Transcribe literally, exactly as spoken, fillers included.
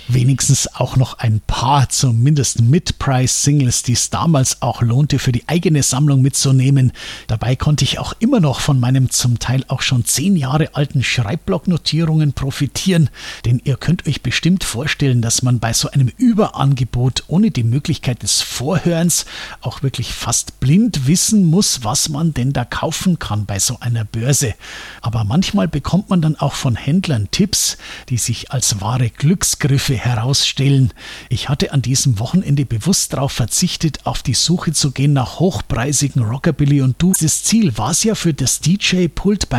Wenigstens auch noch ein paar, zumindest Mid-Price-Singles, die es damals auch lohnte, für die eigene Sammlung mitzunehmen. Dabei konnte ich auch immer noch von meinem zum Teil auch schon zehn Jahre alten Schreibblock-Notierungen profitieren, denn ihr könnt euch bestimmt vorstellen, dass man bei so einem Überangebot ohne die Möglichkeit des Vorhörens auch wirklich fast blind wissen muss, was man denn da kaufen kann bei so einer Börse. Aber manchmal bekommt man dann auch von Händlern Tipps, die sich als wahre Glücksgriffe herausstellen. Ich hatte an diesem Wochenende bewusst darauf verzichtet, auf die Suche zu gehen nach hochpreisigen Rockabilly und Du. Das Ziel war es ja für das D J-Pult beim